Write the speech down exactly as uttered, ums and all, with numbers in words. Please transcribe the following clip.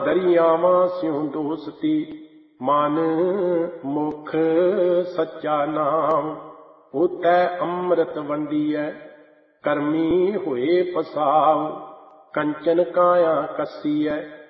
ਦਰਿਆਵਾਂ ਸਿਉ ਦੋਸਤੀ, ਮਨ ਮੁਖ ਸੱਚਾ ਨਾਮ। ਉਤੈ ਅੰਮ੍ਰਿਤ ਵੰਡੀਐ, ਕਰਮੀ ਹੋਏ ਪਸਾਵ। ਕੰਚਨ ਕਾਇਆ ਕੱਸੀਐ,